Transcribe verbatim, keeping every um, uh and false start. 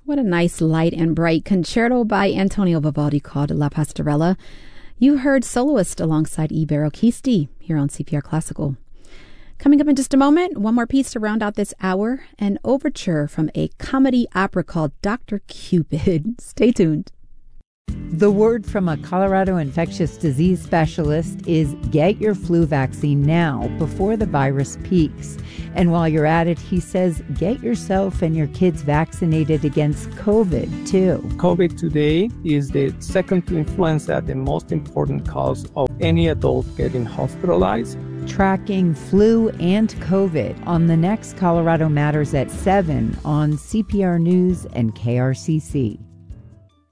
What a nice, light, and bright concerto by Antonio Vivaldi called La Pastorella. You heard soloist alongside Ibero Kisti here on C P R Classical. Coming up in just a moment, one more piece to round out this hour, an overture from a comedy opera called Doctor Cupid. Stay tuned. The word from a Colorado infectious disease specialist is get your flu vaccine now before the virus peaks. And while you're at it, he says get yourself and your kids vaccinated against COVID too. COVID today is the second to influenza, the most important cause of any adult getting hospitalized. Tracking flu and COVID on the next Colorado Matters at seven on C P R News and K R C C.